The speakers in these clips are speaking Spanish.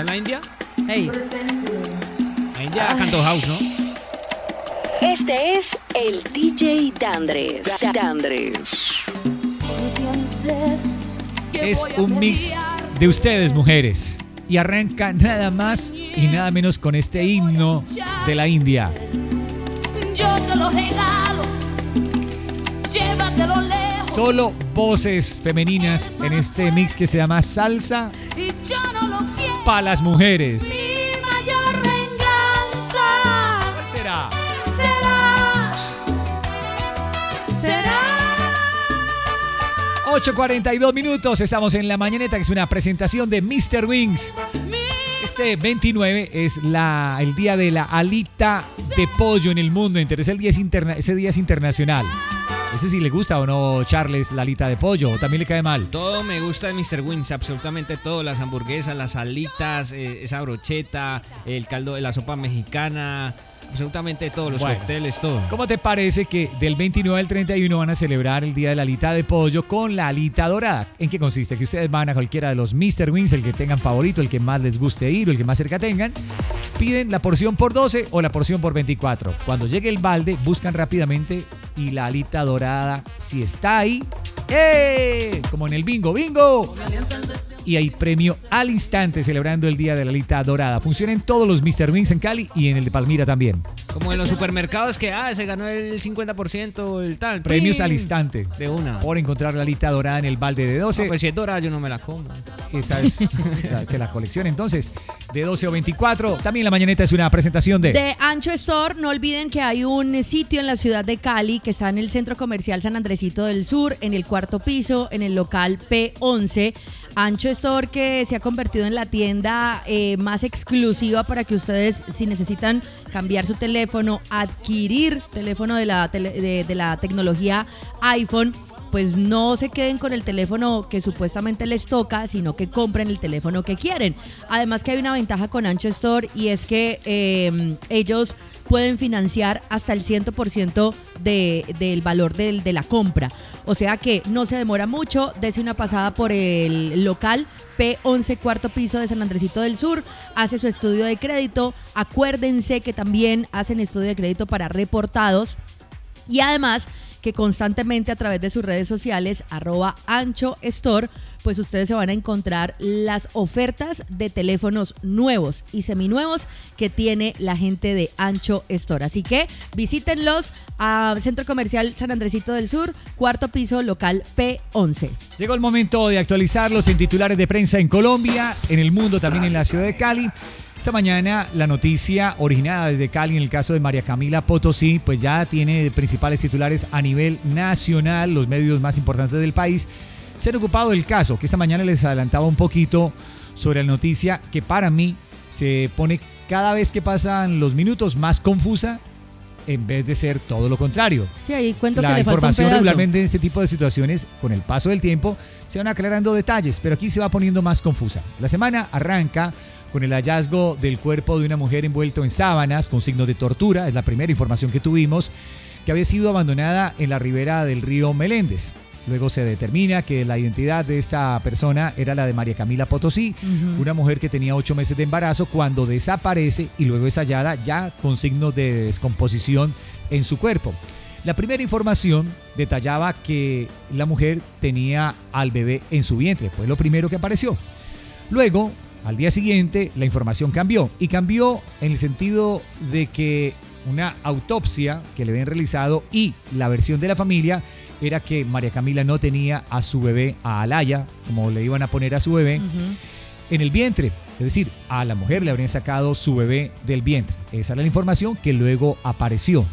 ¿Esa es la India? Hey. La India cantó house, ¿no? Este es el DJ Dandres. Es un mix de ustedes, mujeres. Y arranca nada más y nada menos con este himno de la India. Yo te lo regalo, llévatelo lejos. Solo voces femeninas en este mix que se llama Salsa Y yo no lo quiero. para las mujeres. Mi mayor venganza ¿Cuál será? será 8:42 minutos, estamos en La Mañaneta, que es una presentación de Mr. Wings. Este 29 es el día de la alita de pollo en el mundo entero. Ese día es internacional. ¿Ese sí le gusta o no, Charles, la alita de pollo? ¿O también le cae mal? Todo me gusta de Mr. Wings, absolutamente todo. Las hamburguesas, las alitas, esa brocheta, el caldo de la sopa mexicana, absolutamente todos los cócteles, todo. ¿Cómo te parece que del 29 al 31 van a celebrar el día de la alita de pollo con la alita dorada? ¿En qué consiste? Que ustedes van a cualquiera de los Mr. Wings, el que tengan favorito, el que más les guste ir o el que más cerca tengan, piden la porción por 12 o la porción por 24. Cuando llegue el balde, buscan rápidamente y la alita dorada, si está ahí, ¡eh! Como en el bingo, ¡bingo! Y hay premio al instante celebrando el día de la alita dorada. Funciona en todos los Mr. Wings en Cali y en el de Palmira también. Como en los supermercados que se ganó el 50%, el tal. Premios ¡prim! al instante. De una. Por encontrar la alita dorada en el balde de 12. No, pues si es dorada yo no me la como. Esa es se la colección entonces de 12 o 24. También La Mañaneta es una presentación de Ancho Store. No olviden que hay un sitio en la ciudad de Cali que está en el Centro Comercial San Andresito del Sur, en el 4º piso, en el local P11. Ancho Store, que se ha convertido en la tienda más exclusiva para que ustedes, si necesitan cambiar su teléfono, adquirir teléfono de la tecnología iPhone, pues no se queden con el teléfono que supuestamente les toca, sino que compren el teléfono que quieren. Además que hay una ventaja con Ancho Store y es que ellos pueden financiar hasta el 100% del valor de la compra. O sea que no se demora mucho, dese una pasada por el local P11 4º piso de San Andresito del Sur, hace su estudio de crédito, acuérdense que también hacen estudio de crédito para reportados y además que constantemente a través de sus redes sociales @AnchoStore, pues ustedes se van a encontrar las ofertas de teléfonos nuevos y seminuevos que tiene la gente de Ancho Store. Así que visítenlos a Centro Comercial San Andresito del Sur, 4º piso, local P11. Llegó el momento de actualizarlos en titulares de prensa en Colombia, en el mundo, también en la ciudad de Cali. Esta mañana la noticia originada desde Cali en el caso de María Camila Potosí, pues ya tiene principales titulares a nivel nacional. Los medios más importantes del país se han ocupado del caso, que esta mañana les adelantaba un poquito sobre la noticia que para mí se pone cada vez que pasan los minutos más confusa en vez de ser todo lo contrario. Sí, ahí cuento que La le falta un información pedazo. regularmente en este tipo de situaciones, con el paso del tiempo, se van aclarando detalles, pero aquí se va poniendo más confusa. La semana arranca con el hallazgo del cuerpo de una mujer envuelto en sábanas con signos de tortura. Es la primera información que tuvimos, que había sido abandonada en la ribera del río Meléndez. Luego se determina que la identidad de esta persona era la de María Camila Potosí, una mujer que tenía 8 meses de embarazo cuando desaparece y luego es hallada ya con signos de descomposición en su cuerpo. La primera información detallaba que la mujer tenía al bebé en su vientre, fue lo primero que apareció. Luego, al día siguiente, la información cambió, y cambió en el sentido de que una autopsia que le habían realizado y la versión de la familia era que María Camila no tenía a su bebé, a Alaya, como le iban a poner a su bebé, en el vientre. Es decir, a la mujer le habrían sacado su bebé del vientre. Esa era la información que luego apareció.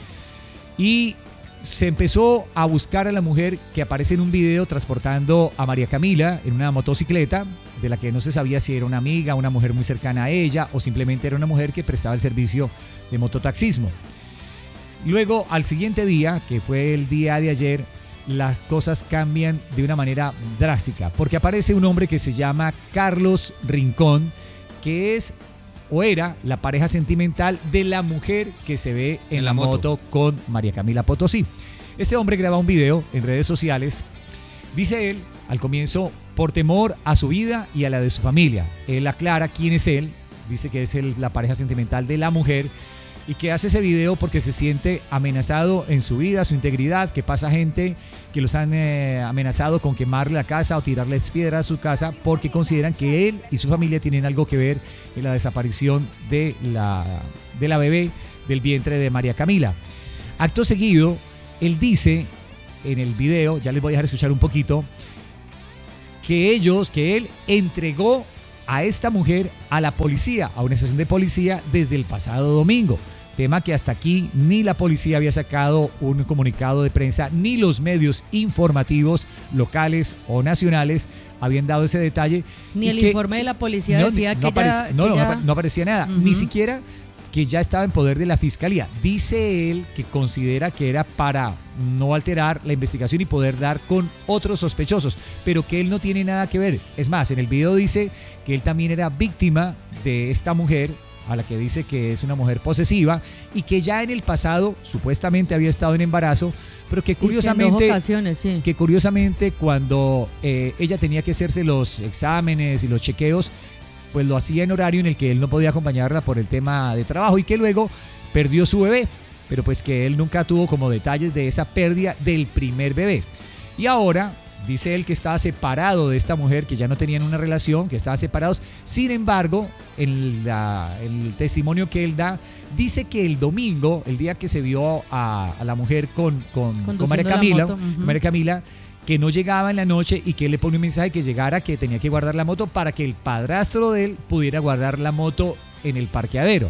Y se empezó a buscar a la mujer que aparece en un video transportando a María Camila en una motocicleta, de la que no se sabía si era una amiga, una mujer muy cercana a ella o simplemente era una mujer que prestaba el servicio de mototaxismo. Luego, al siguiente día, que fue el día de ayer, las cosas cambian de una manera drástica, porque aparece un hombre que se llama Carlos Rincón, que es o era la pareja sentimental de la mujer que se ve en la moto con María Camila Potosí. Este hombre graba un video en redes sociales. Dice él Al comienzo, por temor a su vida y a la de su familia. Él aclara quién es él, dice que es la pareja sentimental de la mujer y que hace ese video porque se siente amenazado en su vida, su integridad, que pasa gente que los han amenazado con quemarle la casa o tirarles piedras a su casa porque consideran que él y su familia tienen algo que ver en la desaparición de la bebé del vientre de María Camila. Acto seguido, él dice en el video, ya les voy a dejar escuchar un poquito, que él entregó a esta mujer a la policía, a una estación de policía desde el pasado domingo. Tema que hasta aquí ni la policía había sacado un comunicado de prensa, ni los medios informativos locales o nacionales habían dado ese detalle. Ni el informe de la policía decía que no aparecía nada, ni siquiera que ya estaba en poder de la fiscalía. Dice él que considera que era para no alterar la investigación y poder dar con otros sospechosos, pero que él no tiene nada que ver. Es más, en el video dice que él también era víctima de esta mujer, a la que dice que es una mujer posesiva y que ya en el pasado supuestamente había estado en embarazo, pero que curiosamente cuando ella tenía que hacerse los exámenes y los chequeos, pues lo hacía en horario en el que él no podía acompañarla por el tema de trabajo y que luego perdió su bebé, pero pues que él nunca tuvo como detalles de esa pérdida del primer bebé. Y ahora dice él que estaba separado de esta mujer, que ya no tenían una relación, que estaban separados. Sin embargo, en el testimonio que él da, dice que el domingo, el día que se vio a la mujer con María Camila, que no llegaba en la noche y que él le pone un mensaje que llegara, que tenía que guardar la moto para que el padrastro de él pudiera guardar la moto en el parqueadero.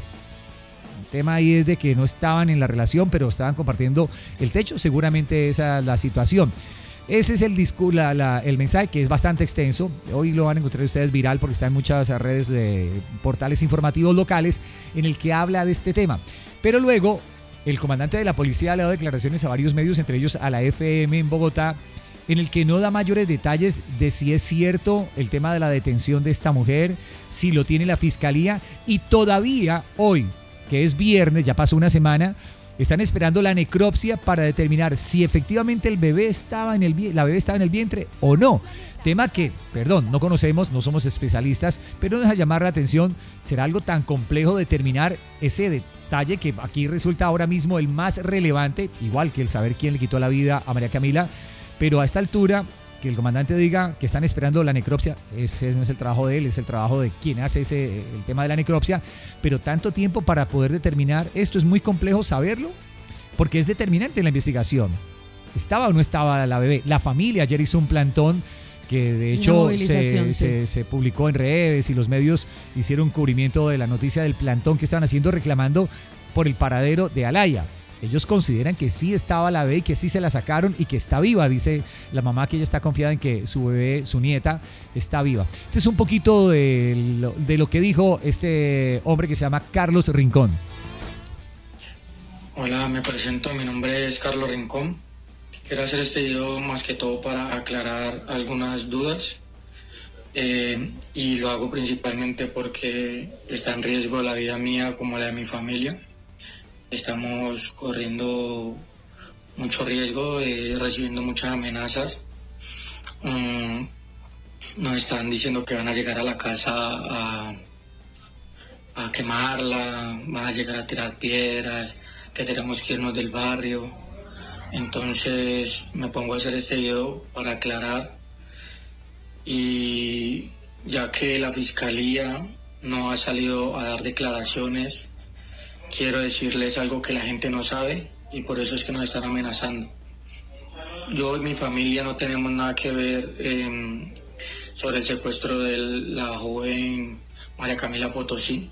El tema ahí es de que no estaban en la relación, pero estaban compartiendo el techo, seguramente esa es la situación. Ese es el discurso, el mensaje, que es bastante extenso. Hoy lo van a encontrar ustedes viral porque está en muchas redes de portales informativos locales en el que habla de este tema. Pero luego el comandante de la policía le ha dado declaraciones a varios medios, entre ellos a la FM en Bogotá, en el que no da mayores detalles de si es cierto el tema de la detención de esta mujer, si lo tiene la fiscalía, y todavía hoy, que es viernes, ya pasó una semana, están esperando la necropsia para determinar si efectivamente la bebé estaba en el vientre o no. Tema que, no conocemos, no somos especialistas, pero nos deja llamar la atención. ¿Será algo tan complejo determinar ese detalle que aquí resulta ahora mismo el más relevante, igual que el saber quién le quitó la vida a María Camila? Pero a esta altura, que el comandante diga que están esperando la necropsia, ese no es el trabajo de él, es el trabajo de quien hace el tema de la necropsia, pero tanto tiempo para poder determinar esto es muy complejo saberlo, porque es determinante en la investigación. ¿Estaba o no estaba la bebé? La familia ayer hizo un plantón que de hecho se publicó en redes y los medios hicieron un cubrimiento de la noticia del plantón que estaban haciendo reclamando por el paradero de Alaya. Ellos consideran que sí estaba la bebé y que sí se la sacaron y que está viva, dice la mamá, que ella está confiada en que su bebé, su nieta, está viva. Este es un poquito de lo que dijo este hombre que se llama Carlos Rincón. Hola, me presento, mi nombre es Carlos Rincón. Quiero hacer este video más que todo para aclarar algunas dudas y lo hago principalmente porque está en riesgo la vida mía como la de mi familia. Estamos corriendo mucho riesgo, recibiendo muchas amenazas. Nos están diciendo que van a llegar a la casa a quemarla, van a llegar a tirar piedras, que tenemos que irnos del barrio. Entonces me pongo a hacer este video para aclarar, y ya que la fiscalía no ha salido a dar declaraciones, quiero decirles algo que la gente no sabe y por eso es que nos están amenazando. Yo y mi familia no tenemos nada que ver sobre el secuestro de la joven María Camila Potosí.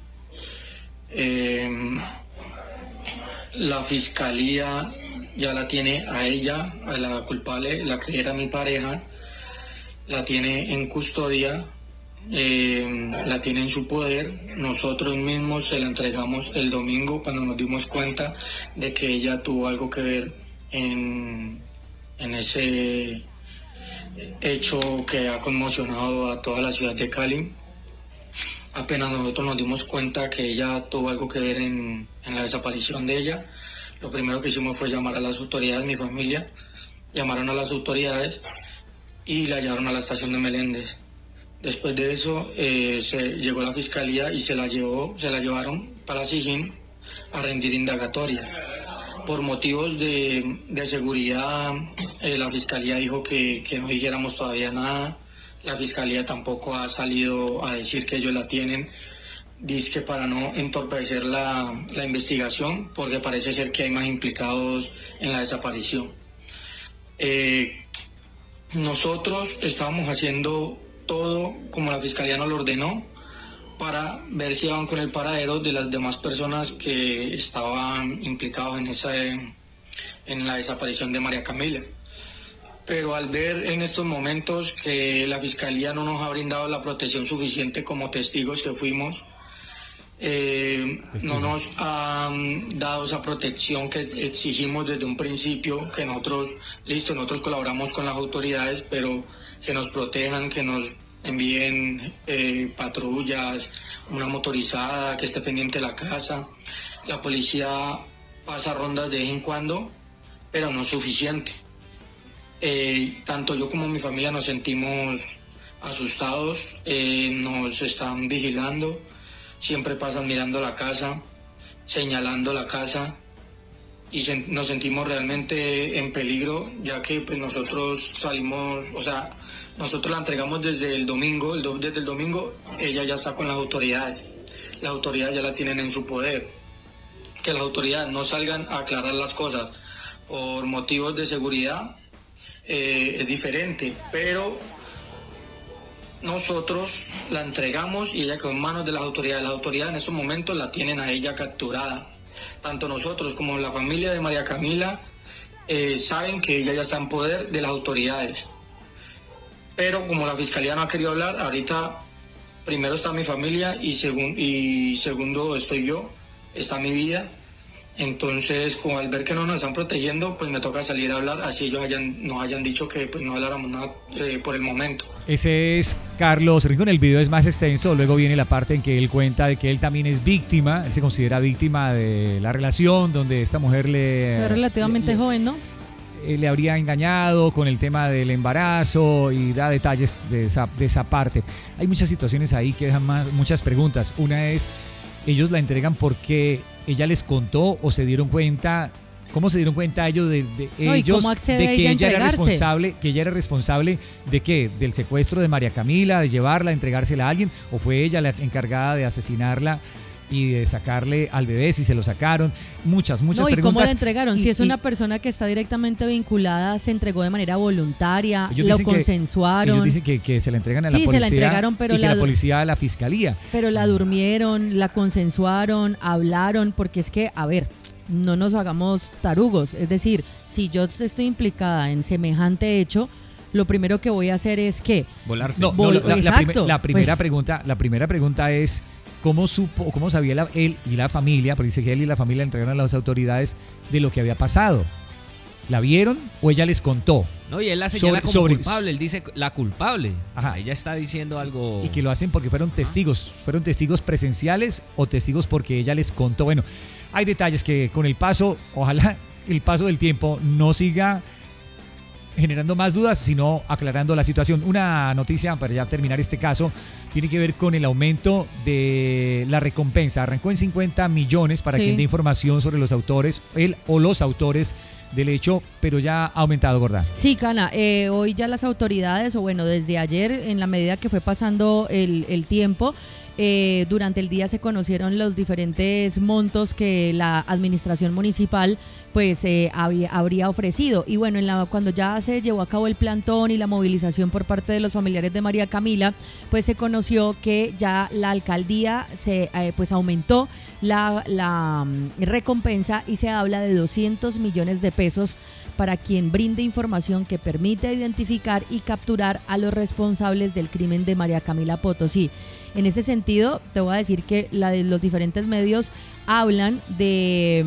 La fiscalía ya la tiene a ella, a la culpable, la que era mi pareja, la tiene en custodia. La tiene en su poder. Nosotros mismos se la entregamos el domingo cuando nos dimos cuenta de que ella tuvo algo que ver en ese hecho que ha conmocionado a toda la ciudad de Cali. Apenas nosotros nos dimos cuenta que ella tuvo algo que ver en la desaparición de ella, lo primero que hicimos fue llamar a las autoridades. Mi familia llamaron a las autoridades y la llevaron a la estación de Meléndez. Después de eso llegó la fiscalía y se la llevaron para Sijín a rendir indagatoria. Por motivos de seguridad, la fiscalía dijo que no dijéramos todavía nada. La fiscalía tampoco ha salido a decir que ellos la tienen. Dice que para no entorpecer la investigación, porque parece ser que hay más implicados en la desaparición. Nosotros estábamos haciendo todo como la fiscalía nos lo ordenó para ver si daban con el paradero de las demás personas que estaban implicados en la desaparición de María Camila. Pero al ver en estos momentos que la fiscalía no nos ha brindado la protección suficiente como testigos que fuimos, no nos han dado esa protección que exigimos desde un principio, que nosotros colaboramos con las autoridades, pero que nos protejan, que nos envíen patrullas, una motorizada que esté pendiente de la casa. La policía pasa rondas de vez en cuando, pero no es suficiente. Tanto yo como mi familia nos sentimos asustados, nos están vigilando, siempre pasan mirando la casa, señalando la casa, y nos sentimos realmente en peligro, ya que pues nosotros salimos, nosotros la entregamos desde el domingo, desde el domingo ella ya está con las autoridades ya la tienen en su poder. Que las autoridades no salgan a aclarar las cosas por motivos de seguridad es diferente, pero nosotros la entregamos y ella quedó en manos de las autoridades. Las autoridades en estos momentos la tienen a ella capturada. Tanto nosotros como la familia de María Camila saben que ella ya está en poder de las autoridades. Pero como la fiscalía no ha querido hablar, ahorita primero está mi familia y segundo estoy yo, está mi vida. Entonces, como al ver que no nos están protegiendo, pues me toca salir a hablar, así ellos nos hayan dicho que pues no habláramos nada por el momento. Ese es Carlos Rincón. El video es más extenso, luego viene la parte en que él cuenta de que él también es víctima, él se considera víctima de la relación donde esta mujer es relativamente joven, ¿no? Le habría engañado con el tema del embarazo y da detalles de esa parte. Hay muchas situaciones ahí que dejan muchas preguntas. Una es, ellos la entregan porque ella les contó o se dieron cuenta. ¿Cómo se dieron cuenta ellos de ellos de que ella era responsable de qué? ¿Del secuestro de María Camila, de llevarla, entregársela a alguien? ¿O fue ella la encargada de asesinarla y de sacarle al bebé, si se lo sacaron? Muchas preguntas. ¿Y cómo la entregaron? Si es una persona que está directamente vinculada, se entregó de manera voluntaria, lo consensuaron. Ellos dicen que se la entregan a la policía, se la entregaron, pero y que la policía a la fiscalía. Pero la durmieron, la consensuaron, hablaron, porque es que, a ver, no nos hagamos tarugos. Es decir, si yo estoy implicada en semejante hecho, lo primero que voy a hacer es ¿qué? Volarse. La primera pregunta es ¿cómo sabía él y la familia, porque dice que él y la familia entregaron a las autoridades de lo que había pasado? ¿La vieron o ella les contó? No, y él la señala como culpable, él dice la culpable. Ajá. Ella está diciendo algo. Y que lo hacen porque fueron testigos presenciales o testigos porque ella les contó. Bueno, hay detalles que con el paso, ojalá el paso del tiempo no siga generando más dudas, sino aclarando la situación. Una noticia para ya terminar este caso tiene que ver con el aumento de la recompensa. Arrancó en 50 millones para quien dé información sobre los autores, él o los autores del hecho, pero ya ha aumentado, Gorda. Sí, Cana, hoy ya las autoridades, o bueno, desde ayer, en la medida que fue pasando el tiempo, durante el día se conocieron los diferentes montos que la administración municipal pues habría ofrecido. Y bueno, cuando ya se llevó a cabo el plantón y la movilización por parte de los familiares de María Camila, pues se conoció que ya la alcaldía pues aumentó la recompensa y se habla de 200 millones de pesos para quien brinde información que permita identificar y capturar a los responsables del crimen de María Camila Potosí. En ese sentido, te voy a decir que los diferentes medios hablan de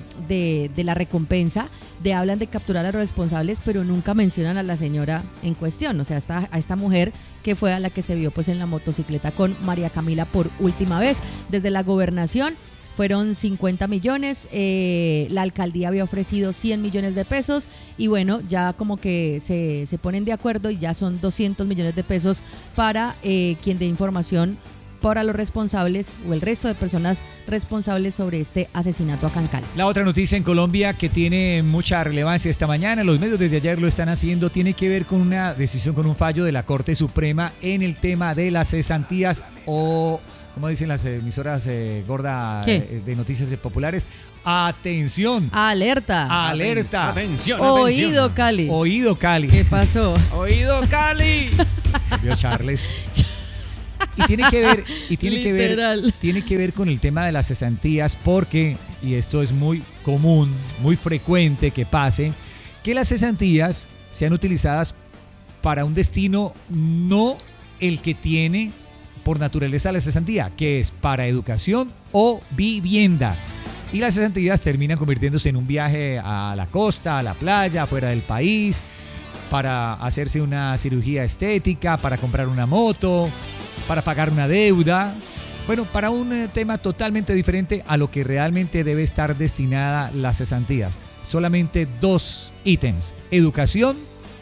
la recompensa, hablan de capturar a los responsables, pero nunca mencionan a la señora en cuestión, o sea, a esta mujer que fue a la que se vio pues en la motocicleta con María Camila por última vez. Desde la gobernación fueron 50 millones, la alcaldía había ofrecido 100 millones de pesos y bueno, ya como que se ponen de acuerdo y ya son 200 millones de pesos para quien dé información para los responsables o el resto de personas responsables sobre este asesinato acá en Cali. La otra noticia en Colombia que tiene mucha relevancia esta mañana, los medios desde ayer lo están haciendo, tiene que ver con una decisión, con un fallo de la Corte Suprema en el tema de las cesantías o, como dicen las emisoras gorda de noticias populares, atención. Alerta. Alerta. Atención, Oído, atención. Cali. Oído, Cali. ¿Qué pasó? Oído, Cali. Vio Charles. Y tiene que ver con el tema de las cesantías porque, y esto es muy común, muy frecuente que pase, que las cesantías sean utilizadas para un destino no el que tiene por naturaleza la cesantía, que es para educación o vivienda. Y las cesantías terminan convirtiéndose en un viaje a la costa, a la playa, fuera del país, para hacerse una cirugía estética, para comprar una moto, para pagar una deuda, bueno, para un tema totalmente diferente a lo que realmente debe estar destinada las cesantías. Solamente 2 ítems, educación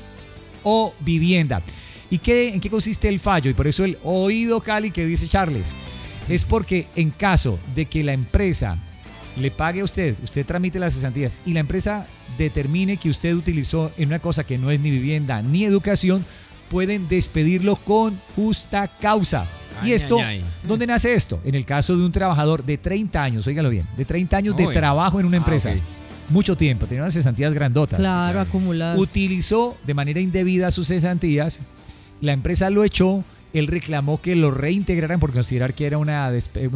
o vivienda. ¿Y en qué consiste el fallo? Y por eso el oído, Cali, que dice Charles, es porque en caso de que la empresa le pague a usted tramite las cesantías y la empresa determine que usted utilizó en una cosa que no es ni vivienda ni educación, pueden despedirlo con justa causa. Y esto, ¿dónde nace esto? En el caso de un trabajador de 30 años, óigalo bien, de 30 años de trabajo en una empresa. Okay. Mucho tiempo, tenía unas cesantías grandotas. Claro, acumuladas. Utilizó de manera indebida sus cesantías, la empresa lo echó, él reclamó que lo reintegraran por considerar que era una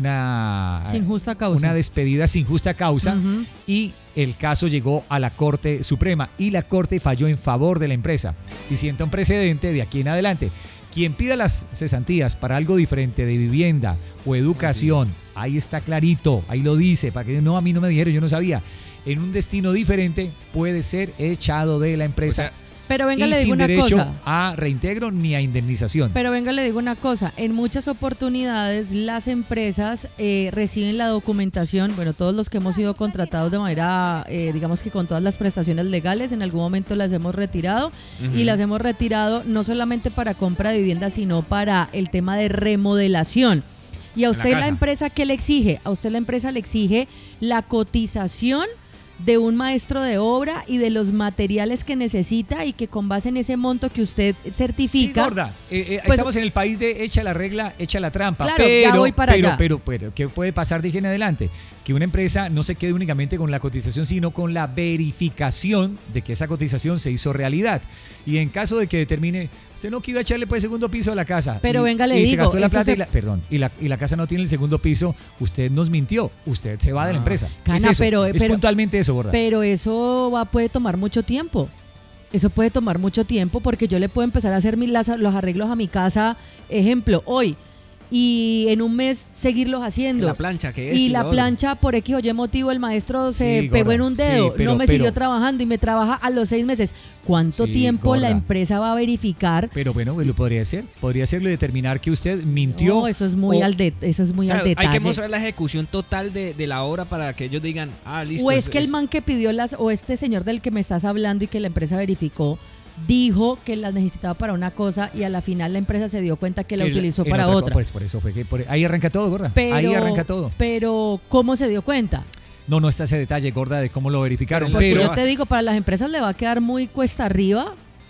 sin justa causa. Una despedida sin justa causa, y el caso llegó a la Corte Suprema y la Corte falló en favor de la empresa y sienta un precedente de aquí en adelante. Quien pida las cesantías para algo diferente de vivienda o educación, ahí está clarito, ahí lo dice, para que no, a mí no me dijeron, yo no sabía, en un destino diferente puede ser echado de la empresa. O sea, pero venga, le digo sin una derecho cosa. a reintegro ni a indemnización. Pero venga, le digo una cosa. En muchas oportunidades las empresas reciben la documentación. Bueno, todos los que hemos sido contratados de manera, digamos que con todas las prestaciones legales, en algún momento las hemos retirado. Y las hemos retirado no solamente para compra de vivienda, sino para el tema de remodelación. Y a usted la empresa, ¿qué le exige? A usted la empresa le exige la cotización de un maestro de obra y de los materiales que necesita y que con base en ese monto que usted certifica. Sí, gorda, pues, estamos en el país de echa la regla, echa la trampa. Claro, ya voy para allá. Pero, ¿qué puede pasar de aquí en adelante? Que una empresa no se quede únicamente con la cotización, sino con la verificación de que esa cotización se hizo realidad. Y en caso de que determine, usted no que iba a echarle pues segundo piso a la casa. Pero venga, le digo. Se gastó la plata y la casa no tiene el segundo piso, usted nos mintió, usted se va de la empresa. Cana, es puntualmente eso, gorda. Pero eso puede tomar mucho tiempo. Eso puede tomar mucho tiempo porque yo le puedo empezar a hacer los arreglos a mi casa, ejemplo, hoy. Y en un mes seguirlos haciendo. La plancha que es. Y la plancha, por X o Y motivo, el maestro se pegó en un dedo, no me siguió trabajando y me trabaja a los 6 meses. ¿Cuánto tiempo gorda, la empresa va a verificar? Pero bueno, pues lo podría hacerlo y determinar que usted mintió. No, eso es muy al detalle. Hay que mostrar la ejecución total de la obra para que ellos digan, listo. O es que el man que pidió o este señor del que me estás hablando y que la empresa verificó, dijo que las necesitaba para una cosa y a la final la empresa se dio cuenta que la utilizó para otra. Por eso fue que ahí arranca todo, gorda. Ahí arranca todo. Pero ¿cómo se dio cuenta? No está ese detalle, gorda, de cómo lo verificaron. Pero yo te digo, para las empresas le va a quedar muy cuesta arriba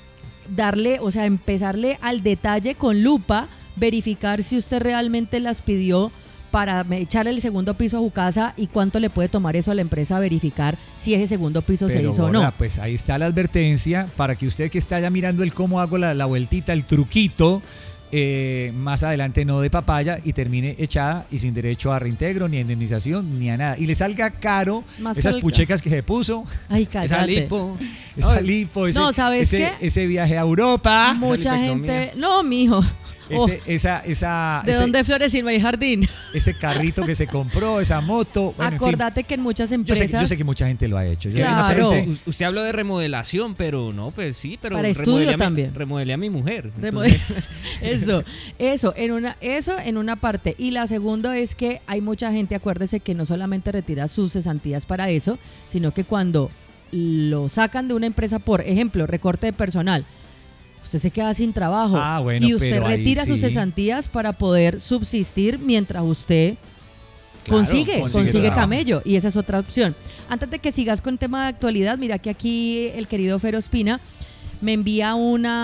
empezarle al detalle con lupa, verificar si usted realmente las pidió para echarle el segundo piso a su casa y cuánto le puede tomar eso a la empresa a verificar si ese segundo piso se hizo o no. Pues ahí está la advertencia para que usted que está ya mirando el cómo hago la vueltita, el truquito, más adelante no de papaya y termine echada y sin derecho a reintegro, ni a indemnización, ni a nada. Y le salga caro más esas puchecas que se puso. Ay, cállate. Esa lipo, ¿sabes qué? Ese viaje a Europa. Mucha gente... No, mijo. ¿De dónde flores si no hay jardín? Ese carrito que se compró, esa moto. Bueno, acordate que en muchas empresas... Yo sé que mucha gente lo ha hecho. Claro. Usted habló de remodelación, pero no, pues sí, pero para estudio también. Remodelé a mi mujer. Eso en una parte. Y la segunda es que hay mucha gente, acuérdese, que no solamente retira sus cesantías para eso, sino que cuando lo sacan de una empresa, por ejemplo, recorte de personal, usted se queda sin trabajo y usted retira sus cesantías para poder subsistir mientras usted consigue camello, y esa es otra opción. Antes de que sigas con el tema de actualidad, mira que aquí el querido Fer Ospina me envía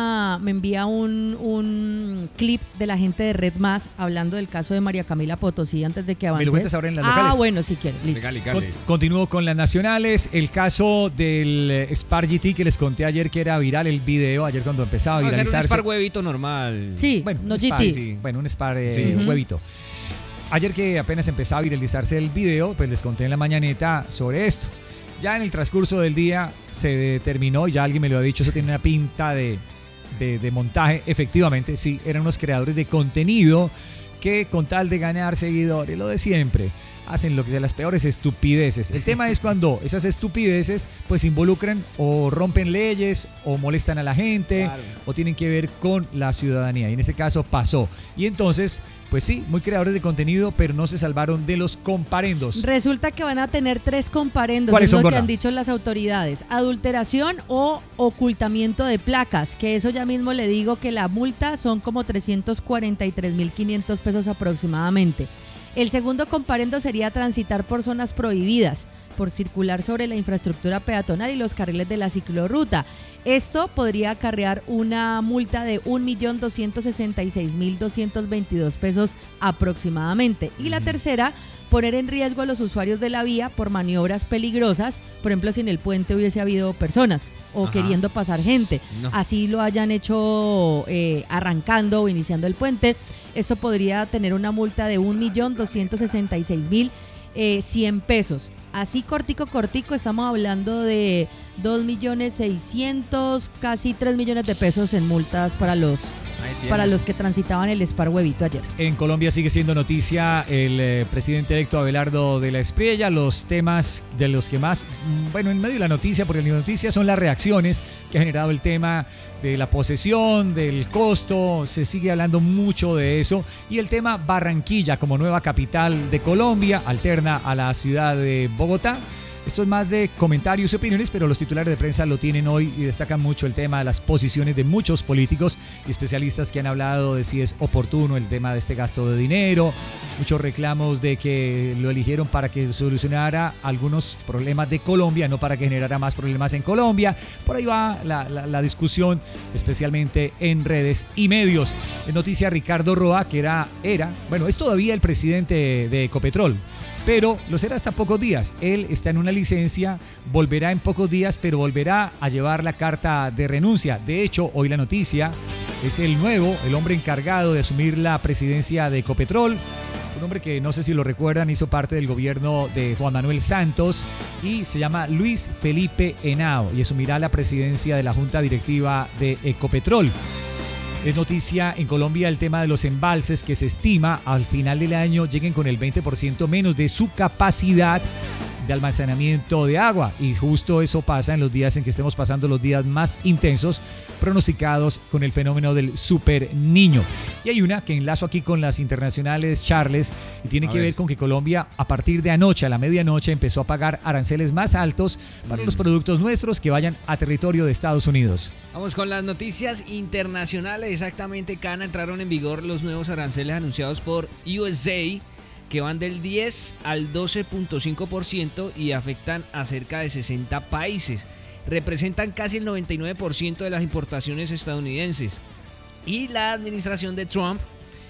un clip de la gente de Red Más hablando del caso de María Camila Potosí antes de que avance. ¿Me lo cuentas ahora en las locales? Bueno, si quieres, listo. Continúo con las nacionales. El caso del Spar GT que les conté ayer, que era viral el video, ayer cuando empezaba a viralizarse. Un Spar huevito normal. Sí, bueno, no Spar, GT. Sí. Bueno, un Spar huevito. Ayer que apenas empezaba a viralizarse el video, pues les conté en la mañaneta sobre esto. Ya en el transcurso del día se determinó, ya alguien me lo ha dicho, eso tiene una pinta de montaje. Efectivamente, sí, eran unos creadores de contenido que con tal de ganar seguidores, lo de siempre, hacen lo que sea, las peores estupideces. El tema es cuando esas estupideces pues involucran o rompen leyes o molestan a la gente, claro, o tienen que ver con la ciudadanía. Y en este caso pasó. Y entonces, pues sí, muy creadores de contenido, pero no se salvaron de los comparendos. Resulta que van a tener 3 comparendos. ¿Cuáles son, lo que Gorda? han dicho las autoridades: adulteración o ocultamiento de placas, que eso ya mismo le digo que la multa son como 343.500 pesos aproximadamente. El segundo comparendo sería transitar por zonas prohibidas, por circular sobre la infraestructura peatonal y los carriles de la ciclorruta. Esto podría acarrear una multa de 1.266.222 pesos aproximadamente. Y la tercera, poner en riesgo a los usuarios de la vía por maniobras peligrosas, por ejemplo, si en el puente hubiese habido personas o queriendo pasar gente. No. Así lo hayan hecho arrancando o iniciando el puente. Esto podría tener una multa de 1.266.100 pesos. Así cortico, estamos hablando de 2.600.000, casi 3 millones de pesos en multas para los que transitaban el Spar huevito ayer. En Colombia sigue siendo noticia el presidente electo Abelardo de la Espriella. Los temas de los que más, bueno, en medio de la noticia, porque la noticia son las reacciones que ha generado el tema de la posesión, del costo. Se sigue hablando mucho de eso. Y el tema Barranquilla como nueva capital de Colombia, alterna a la ciudad de Bogotá. Esto es más de comentarios y opiniones, pero los titulares de prensa lo tienen hoy y destacan mucho el tema de las posiciones de muchos políticos y especialistas que han hablado de si es oportuno el tema de este gasto de dinero, muchos reclamos de que lo eligieron para que solucionara algunos problemas de Colombia, no para que generara más problemas en Colombia. Por ahí va la discusión, especialmente en redes y medios. En noticia, Ricardo Roa, que es todavía el presidente de Ecopetrol, pero lo será hasta pocos días. Él está en una licencia, volverá en pocos días, pero volverá a llevar la carta de renuncia. De hecho, hoy la noticia es el hombre encargado de asumir la presidencia de Ecopetrol. Un hombre que no sé si lo recuerdan, hizo parte del gobierno de Juan Manuel Santos y se llama Luis Felipe Henao y asumirá la presidencia de la Junta Directiva de Ecopetrol. Es noticia en Colombia el tema de los embalses que se estima al final del año lleguen con el 20% menos de su capacidad de almacenamiento de agua, y justo eso pasa en los días en que estemos pasando los días más intensos pronosticados con el fenómeno del Super Niño. Y hay una que enlazo aquí con las internacionales, Charles, y tiene que ver con que Colombia a partir de anoche, a la medianoche, empezó a pagar aranceles más altos para los productos nuestros que vayan a territorio de Estados Unidos. Vamos con las noticias internacionales. Exactamente, Cana, entraron en vigor los nuevos aranceles anunciados por USA, que van del 10 al 12.5% y afectan a cerca de 60 países. Representan casi el 99% de las importaciones estadounidenses. Y la administración de Trump,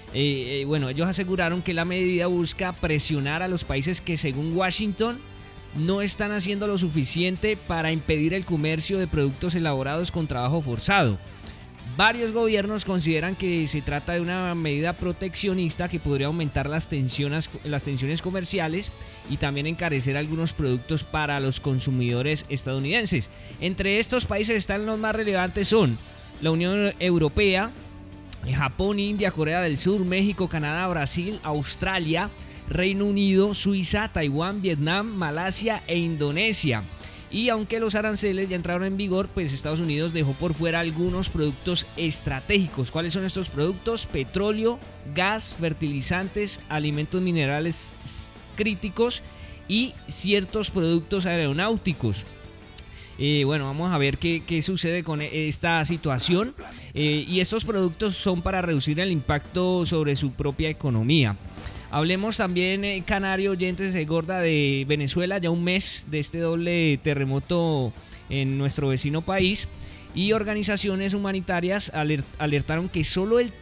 ellos aseguraron que la medida busca presionar a los países que, según Washington, no están haciendo lo suficiente para impedir el comercio de productos elaborados con trabajo forzado. Varios gobiernos consideran que se trata de una medida proteccionista que podría aumentar las tensiones comerciales y también encarecer algunos productos para los consumidores estadounidenses. Entre estos países están los más relevantes son la Unión Europea, Japón, India, Corea del Sur, México, Canadá, Brasil, Australia, Reino Unido, Suiza, Taiwán, Vietnam, Malasia e Indonesia. Y aunque los aranceles ya entraron en vigor, pues Estados Unidos dejó por fuera algunos productos estratégicos. ¿Cuáles son estos productos? Petróleo, gas, fertilizantes, alimentos minerales críticos y ciertos productos aeronáuticos. Bueno, vamos a ver qué sucede con esta situación. Y estos productos son para reducir el impacto sobre su propia economía. Hablemos también, canario, oyentes de Gorda, de Venezuela, ya un mes de este doble terremoto en nuestro vecino país, y organizaciones humanitarias alertaron que solo el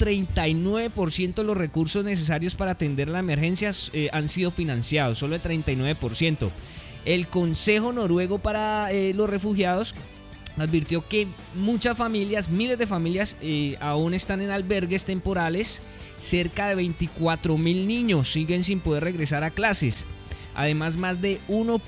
39% de los recursos necesarios para atender la emergencia han sido financiados, solo el 39%. El Consejo Noruego para los Refugiados advirtió que muchas familias, miles de familias, aún están en albergues temporales. Cerca de 24.000 niños siguen sin poder regresar a clases. Además, más de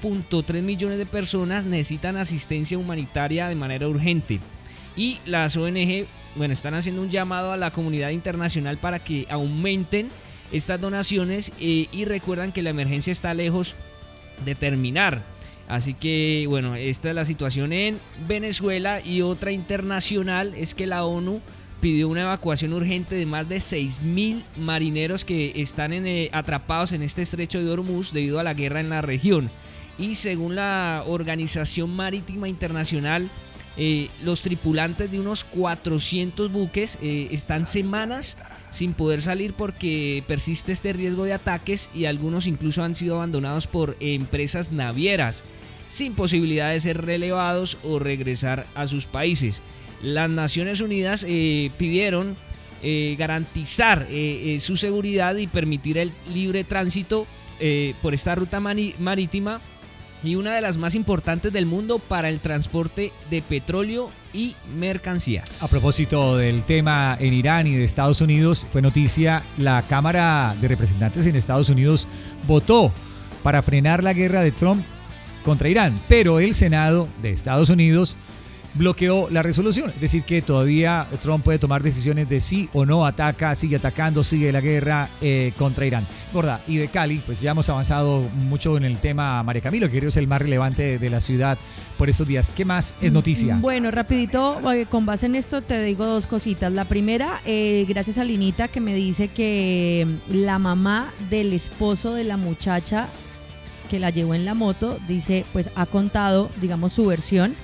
1.3 millones de personas necesitan asistencia humanitaria de manera urgente. Y las ONG, bueno, están haciendo un llamado a la comunidad internacional para que aumenten estas donaciones y recuerdan que la emergencia está lejos de terminar. Así que, bueno, esta es la situación en Venezuela. Y otra internacional es que la ONU pidió una evacuación urgente de más de 6.000 marineros que están atrapados en este estrecho de Hormuz debido a la guerra en la región. Y según la Organización Marítima Internacional, los tripulantes de unos 400 buques están semanas sin poder salir porque persiste este riesgo de ataques, y algunos incluso han sido abandonados por empresas navieras sin posibilidad de ser relevados o regresar a sus países. Las Naciones Unidas pidieron garantizar su seguridad y permitir el libre tránsito por esta ruta marítima, y una de las más importantes del mundo para el transporte de petróleo y mercancías. A propósito del tema en Irán y de Estados Unidos, fue noticia: la Cámara de Representantes en Estados Unidos votó para frenar la guerra de Trump contra Irán, pero el Senado de Estados Unidos bloqueó la resolución. Es decir, que todavía Trump puede tomar decisiones de sí o no ataca, sigue atacando, sigue la guerra contra Irán. Gorda, y de Cali, pues ya hemos avanzado mucho en el tema María Camilo, que creo es el más relevante de la ciudad por estos días. ¿Qué más es noticia? Bueno, rapidito, con base en esto te digo dos cositas. La primera, gracias a Linita, que me dice que la mamá del esposo de la muchacha que la llevó en la moto, dice, pues ha contado, digamos, su versión.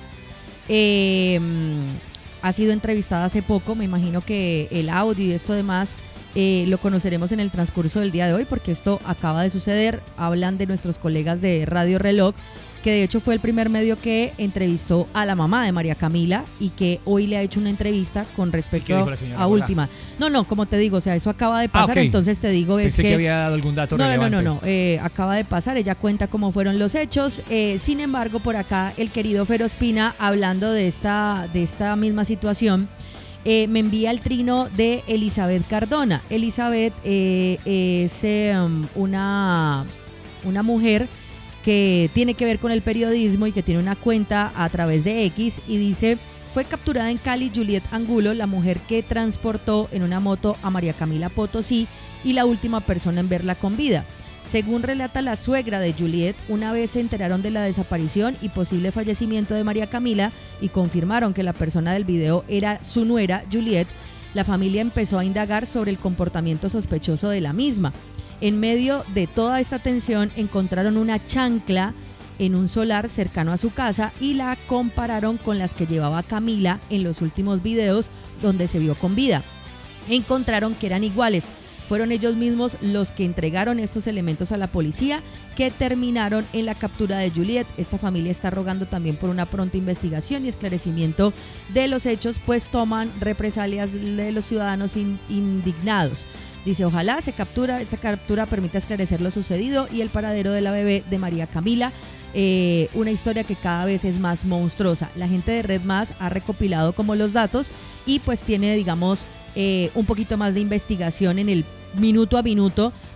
Ha sido entrevistada hace poco. Me imagino que el audio y esto demás lo conoceremos en el transcurso del día de hoy, porque esto acaba de suceder. Hablan de nuestros colegas de Radio Reloj, que de hecho fue el primer medio que entrevistó a la mamá de María Camila y que hoy le ha hecho una entrevista con respecto a Última. No, como te digo, o sea, eso acaba de pasar, okay. Entonces te digo, pensé que había dado algún dato relevante. No, acaba de pasar, ella cuenta cómo fueron los hechos. Sin embargo, por acá el querido Fer Ospina, hablando de esta misma situación, me envía el trino de Elizabeth Cardona. Elizabeth es una mujer que tiene que ver con el periodismo y que tiene una cuenta a través de X, y dice: fue capturada en Cali Juliet Angulo, la mujer que transportó en una moto a María Camila Potosí y la última persona en verla con vida. Según relata la suegra de Juliet, una vez se enteraron de la desaparición y posible fallecimiento de María Camila y confirmaron que la persona del video era su nuera Juliet, la familia empezó a indagar sobre el comportamiento sospechoso de la misma. En medio de toda esta tensión encontraron una chancla en un solar cercano a su casa y la compararon con las que llevaba Camila en los últimos videos donde se vio con vida. Encontraron que eran iguales. Fueron ellos mismos los que entregaron estos elementos a la policía, que terminaron en la captura de Juliet. Esta familia está rogando también por una pronta investigación y esclarecimiento de los hechos, pues toman represalias de los ciudadanos indignados. Dice: ojalá esta captura permita esclarecer lo sucedido y el paradero de la bebé de María Camila. Una historia que cada vez es más monstruosa. La gente de Red Más ha recopilado como los datos y pues tiene, digamos, un poquito más de investigación en el minuto a minuto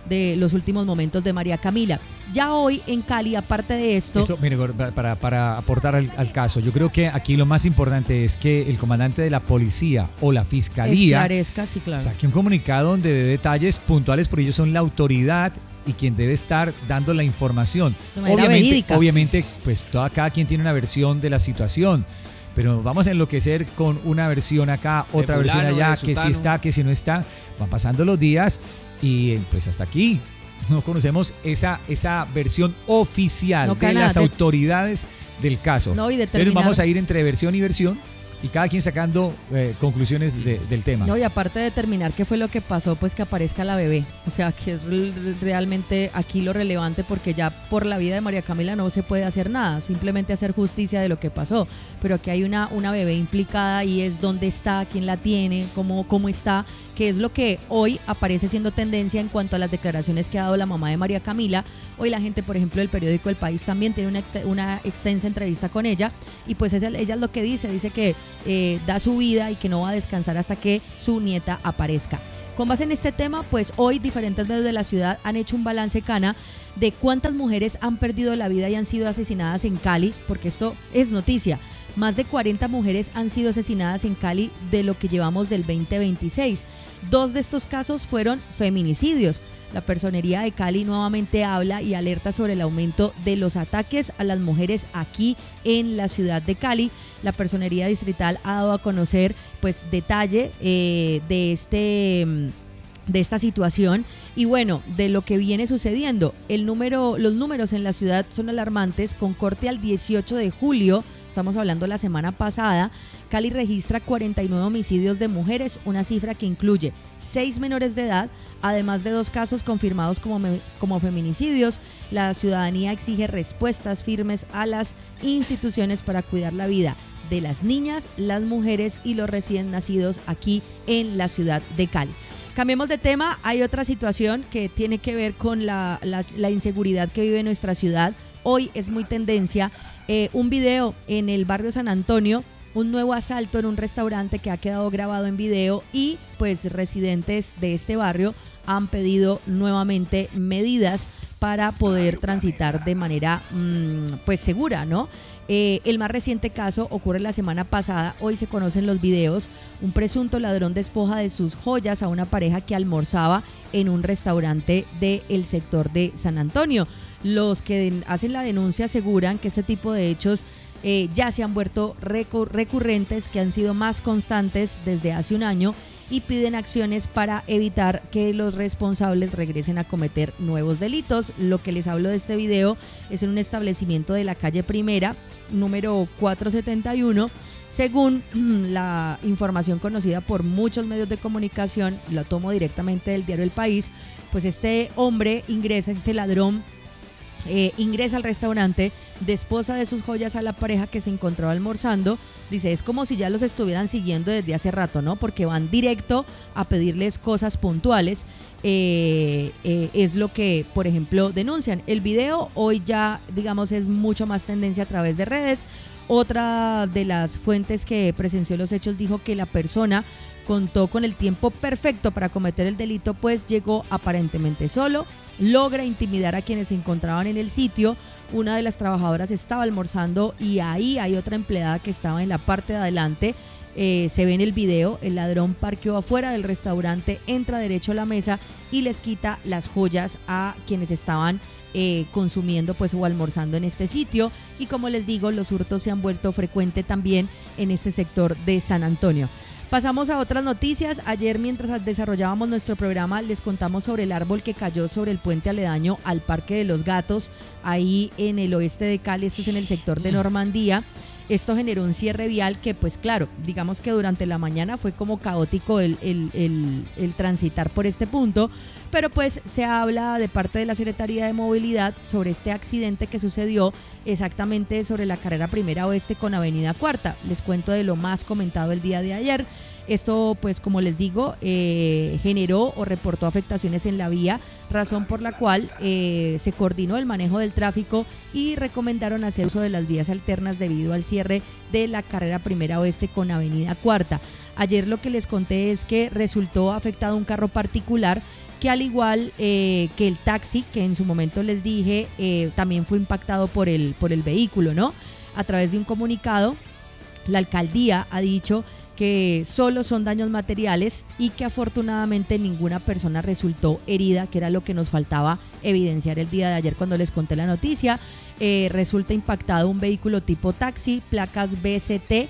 de los últimos momentos de María Camila. Ya hoy en Cali, aparte de esto... Eso, mire, para aportar al caso, yo creo que aquí lo más importante es que el comandante de la policía o la fiscalía esclarezca, sí, claro, saque un comunicado donde dé detalles puntuales, porque ellos son la autoridad y quien debe estar dando la información. De manera verídica. Obviamente, pues cada quien tiene una versión de la situación, pero vamos a enloquecer con una versión acá, otra versión allá, que si está, que si no está. Van pasando los días y pues hasta aquí no conocemos esa versión oficial de las autoridades del caso. No, y Pero vamos a ir entre versión y versión, y cada quien sacando conclusiones del tema. No, y aparte de determinar qué fue lo que pasó, pues que aparezca la bebé. O sea, que es realmente aquí lo relevante, porque ya por la vida de María Camila no se puede hacer nada, simplemente hacer justicia de lo que pasó. Pero aquí hay una bebé implicada y es dónde está, quién la tiene, cómo está, que es lo que hoy aparece siendo tendencia en cuanto a las declaraciones que ha dado la mamá de María Camila. Hoy la gente, por ejemplo, del periódico El País también tiene una extensa entrevista con ella, y pues ella es lo que dice que da su vida y que no va a descansar hasta que su nieta aparezca. Con base en este tema, pues hoy diferentes medios de la ciudad han hecho un balance, Cana, de cuántas mujeres han perdido la vida y han sido asesinadas en Cali, porque esto es noticia. Más de 40 mujeres han sido asesinadas en Cali de lo que llevamos del 2026. 2 de estos casos fueron feminicidios. La Personería de Cali nuevamente habla y alerta sobre el aumento de los ataques a las mujeres aquí en la ciudad de Cali. La Personería Distrital ha dado a conocer pues detalle de esta situación y bueno, de lo que viene sucediendo. Los números en la ciudad son alarmantes. Con corte al 18 de julio, estamos hablando la semana pasada, Cali registra 49 homicidios de mujeres, una cifra que incluye 6 menores de edad, además de 2 casos confirmados como feminicidios. La ciudadanía exige respuestas firmes a las instituciones para cuidar la vida de las niñas, las mujeres y los recién nacidos aquí en la ciudad de Cali. Cambiemos de tema. Hay otra situación que tiene que ver con la inseguridad que vive nuestra ciudad. Hoy es muy tendencia un video en el barrio San Antonio, un nuevo asalto en un restaurante que ha quedado grabado en video, y pues residentes de este barrio han pedido nuevamente medidas para poder transitar de manera pues segura, ¿no? El más reciente caso ocurre la semana pasada. Hoy se conocen los videos. Un presunto ladrón despoja de sus joyas a una pareja que almorzaba en un restaurante del sector de San Antonio. Los que hacen la denuncia aseguran que este tipo de hechos ya se han vuelto recurrentes, que han sido más constantes desde hace un año, y piden acciones para evitar que los responsables regresen a cometer nuevos delitos. Lo que les hablo de este video es en un establecimiento de la calle Primera, número 471. Según la información conocida por muchos medios de comunicación, lo tomo directamente del diario El País, pues este hombre este ladrón ingresa al restaurante, desposa de sus joyas a la pareja que se encontraba almorzando. Dice, es como si ya los estuvieran siguiendo desde hace rato, ¿no? Porque van directo a pedirles cosas puntuales. Es lo que, por ejemplo, denuncian. El video hoy ya, digamos, es mucho más tendencia a través de redes. Otra de las fuentes que presenció los hechos dijo que la persona contó con el tiempo perfecto para cometer el delito, pues llegó aparentemente solo, logra intimidar a quienes se encontraban en el sitio. Una de las trabajadoras estaba almorzando y ahí hay otra empleada que estaba en la parte de adelante. Se ve en el video, el ladrón parqueó afuera del restaurante, entra derecho a la mesa y les quita las joyas a quienes estaban consumiendo pues o almorzando en este sitio. Y como les digo, los hurtos se han vuelto frecuentes también en este sector de San Antonio. Pasamos a otras noticias. Ayer, mientras desarrollábamos nuestro programa, les contamos sobre el árbol que cayó sobre el puente aledaño al Parque de los Gatos, ahí en el oeste de Cali. Esto es en el sector de Normandía. Esto generó un cierre vial que, pues claro, digamos que durante la mañana fue como caótico el transitar por este punto, pero pues se habla de parte de la Secretaría de Movilidad sobre este accidente que sucedió exactamente sobre la carrera Primera Oeste con Avenida Cuarta. Les cuento de lo más comentado el día de ayer. Esto, pues como les digo, generó o reportó afectaciones en la vía, razón por la cual se coordinó el manejo del tráfico y recomendaron hacer uso de las vías alternas debido al cierre de la carrera Primera Oeste con Avenida Cuarta. Ayer lo que les conté es que resultó afectado un carro particular que al igual que el taxi, que en su momento les dije, también fue impactado por el vehículo, ¿no? A través de un comunicado, la alcaldía ha dicho que solo son daños materiales y que afortunadamente ninguna persona resultó herida, que era lo que nos faltaba evidenciar el día de ayer cuando les conté la noticia. Resulta impactado un vehículo tipo taxi, placas BCT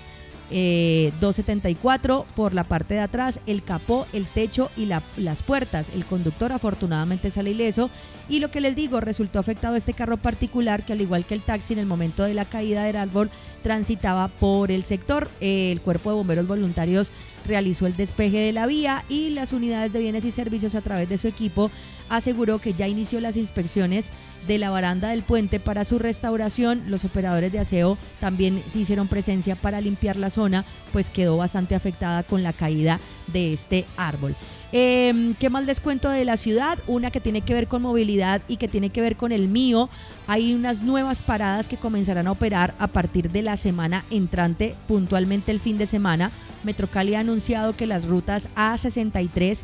274 por la parte de atrás, el capó, el techo y las puertas. El conductor afortunadamente sale ileso y lo que les digo, resultó afectado este carro particular que al igual que el taxi en el momento de la caída del árbol transitaba por el sector. El cuerpo de bomberos voluntarios realizó el despeje de la vía y las unidades de bienes y servicios a través de su equipo aseguró que ya inició las inspecciones de la baranda del puente para su restauración. Los operadores de aseo también se hicieron presencia para limpiar la zona, pues quedó bastante afectada con la caída de este árbol. ¿Qué más les cuento de la ciudad? Una que tiene que ver con movilidad y que tiene que ver con el mío. Hay unas nuevas paradas que comenzarán a operar a partir de la semana entrante, puntualmente el fin de semana. Metrocali ha anunciado que las rutas A63,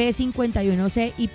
P51C y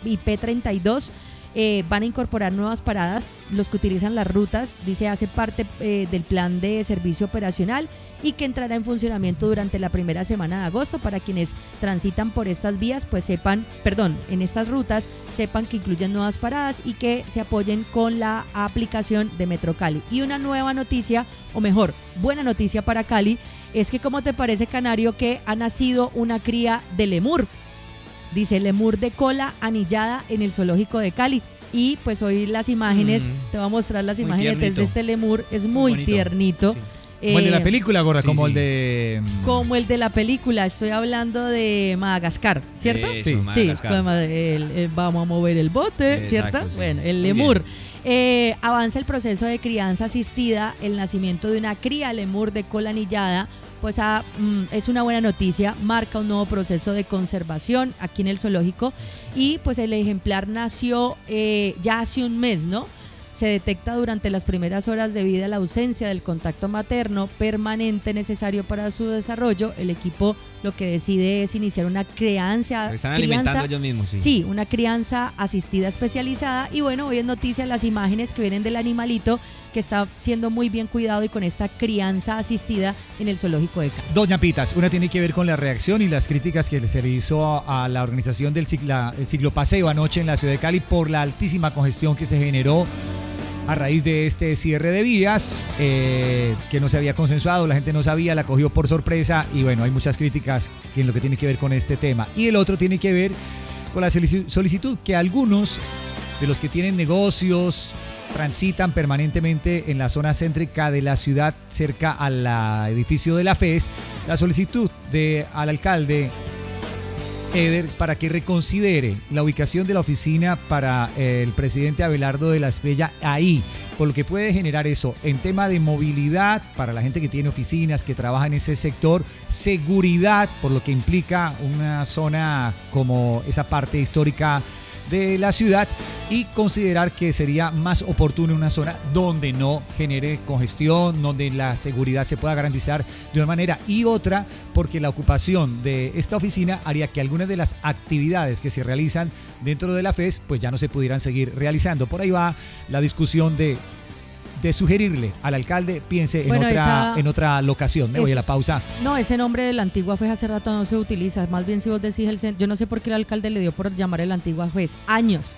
P32 van a incorporar nuevas paradas. Los que utilizan las rutas, dice, hace parte del plan de servicio operacional y que entrará en funcionamiento durante la primera semana de agosto. Para quienes transitan por estas vías, pues en estas rutas, sepan que incluyen nuevas paradas y que se apoyen con la aplicación de Metrocali. Y una nueva noticia, o mejor, buena noticia para Cali, es que, ¿cómo te parece, Canario, que ha nacido una cría de lemur? Dice lemur de cola anillada en el zoológico de Cali. Y pues hoy las imágenes, te voy a mostrar las imágenes de este lemur, es muy tiernito. Sí. Como el de la película, Gorda, sí, como sí. Como el de la película, estoy hablando de Madagascar, ¿cierto? Sí, Madagascar. Vamos a mover el bote, ¿cierto? Sí. Bueno, el lemur. Avanza el proceso de crianza asistida, el nacimiento de una cría lemur de cola anillada, pues es una buena noticia, marca un nuevo proceso de conservación aquí en el zoológico y pues el ejemplar nació ya hace un mes, ¿no? Se detecta durante las primeras horas de vida la ausencia del contacto materno permanente necesario para su desarrollo. El equipo lo que decide es iniciar una crianza. Están alimentando ellos mismos, sí. Sí, una crianza asistida especializada. Y bueno, hoy es noticia las imágenes que vienen del animalito que está siendo muy bien cuidado y con esta crianza asistida en el zoológico de Cali. Doña Pitas, una tiene que ver con la reacción y las críticas que se le hizo a la organización del ciclopaseo anoche en la ciudad de Cali por la altísima congestión que se generó a raíz de este cierre de vías que no se había consensuado, la gente no sabía, la cogió por sorpresa y bueno, hay muchas críticas en lo que tiene que ver con este tema. Y el otro tiene que ver con la solicitud que algunos de los que tienen negocios transitan permanentemente en la zona céntrica de la ciudad cerca al edificio de la FES, la solicitud al alcalde Eder para que reconsidere la ubicación de la oficina para el presidente Abelardo de la Espriella ahí, por lo que puede generar eso en tema de movilidad para la gente que tiene oficinas, que trabaja en ese sector, seguridad, por lo que implica una zona como esa parte histórica de la ciudad y considerar que sería más oportuno una zona donde no genere congestión, donde la seguridad se pueda garantizar de una manera y otra, porque la ocupación de esta oficina haría que algunas de las actividades que se realizan dentro de la FES pues ya no se pudieran seguir realizando. Por ahí va la discusión de sugerirle al alcalde piense en otra locación. Me voy a la pausa. No, ese nombre de la antigua FES hace rato no se utiliza. Más bien si vos decís yo no sé por qué el alcalde le dio por llamar el antigua FES. Años,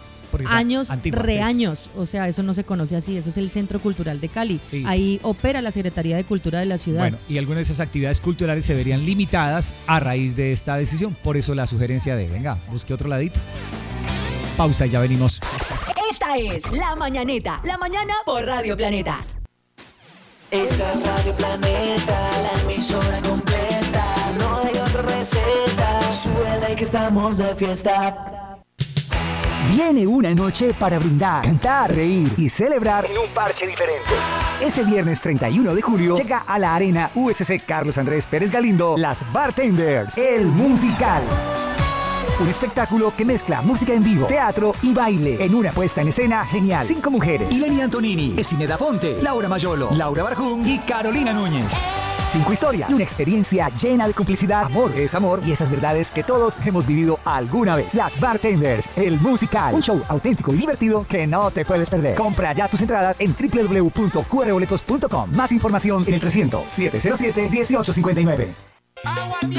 reaños. O sea, eso no se conoce así. Eso es el Centro Cultural de Cali. Sí. Ahí opera la Secretaría de Cultura de la ciudad. Bueno, y algunas de esas actividades culturales se verían limitadas a raíz de esta decisión. Por eso la sugerencia de, venga, busque otro ladito. Pausa y ya venimos. Esta es La Mañaneta, la mañana por Radio Planeta. Esa es Radio Planeta, la emisora completa. No hay otra receta, suena y que estamos de fiesta. Viene una noche para brindar, cantar, reír y celebrar en un parche diferente. Este viernes 31 de julio llega a la Arena USC Carlos Andrés Pérez Galindo Las Bartenders, el musical. Un espectáculo que mezcla música en vivo, teatro y baile en una puesta en escena genial. 5 mujeres: Ileni Antonini, Esineda Ponte, Laura Mayolo, Laura Barjún y Carolina Núñez. 5 historias y una experiencia llena de complicidad. Amor es amor y esas verdades que todos hemos vivido alguna vez. Las Bartenders, el musical. Un show auténtico y divertido que no te puedes perder. Compra ya tus entradas en www.qrboletos.com. Más información en el 300-707-1859.